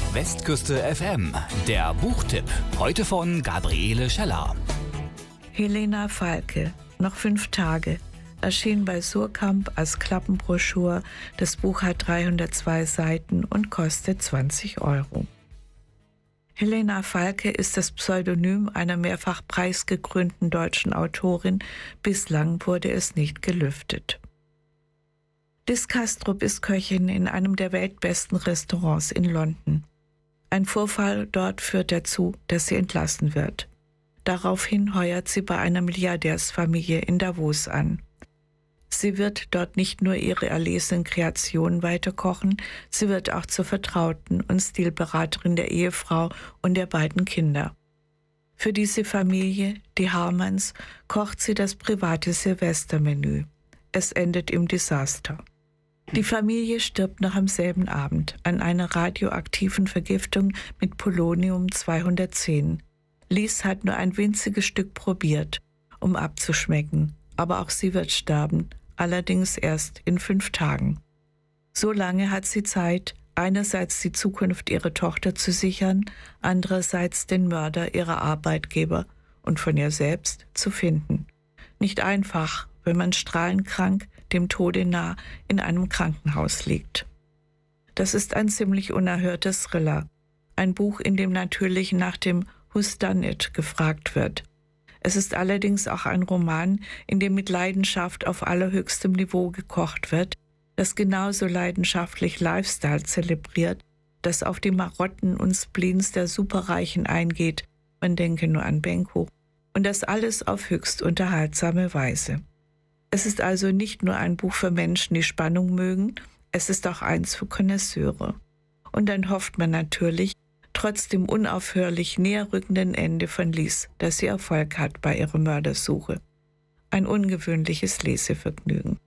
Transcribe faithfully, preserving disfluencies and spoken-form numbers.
Westküste F M, der Buchtipp. Heute von Gabriele Scheller. Helena Falke, noch fünf Tage. Erschien bei Suhrkamp als Klappenbroschur. Das Buch hat dreihundertzwei Seiten und kostet zwanzig Euro. Helena Falke ist das Pseudonym einer mehrfach preisgekrönten deutschen Autorin. Bislang wurde es nicht gelüftet. Liz Kastrup ist Köchin in einem der weltbesten Restaurants in London. Ein Vorfall dort führt dazu, dass sie entlassen wird. Daraufhin heuert sie bei einer Milliardärsfamilie in Davos an. Sie wird dort nicht nur ihre erlesenen Kreationen weiterkochen, sie wird auch zur Vertrauten und Stilberaterin der Ehefrau und der beiden Kinder. Für diese Familie, die Harmans, kocht sie das private Silvestermenü. Es endet im Desaster. Die Familie stirbt noch am selben Abend an einer radioaktiven Vergiftung mit Polonium zweihundertzehn. Liz hat nur ein winziges Stück probiert, um abzuschmecken, aber auch sie wird sterben, allerdings erst in fünf Tagen. So lange hat sie Zeit, einerseits die Zukunft ihrer Tochter zu sichern, andererseits den Mörder ihrer Arbeitgeber und von ihr selbst zu finden. Nicht einfach, wenn man strahlenkrank, dem Tode nah, in einem Krankenhaus liegt. Das ist ein ziemlich unerhörter Thriller, ein Buch, in dem natürlich nach dem Who's Done It gefragt wird. Es ist allerdings auch ein Roman, in dem mit Leidenschaft auf allerhöchstem Niveau gekocht wird, das genauso leidenschaftlich Lifestyle zelebriert, das auf die Marotten und Spleens der Superreichen eingeht, man denke nur an Benko, und das alles auf höchst unterhaltsame Weise. Es ist also nicht nur ein Buch für Menschen, die Spannung mögen, es ist auch eins für Connoisseure. Und dann hofft man natürlich, trotz dem unaufhörlich näherrückenden Ende von Liz, dass sie Erfolg hat bei ihrer Mördersuche. Ein ungewöhnliches Lesevergnügen.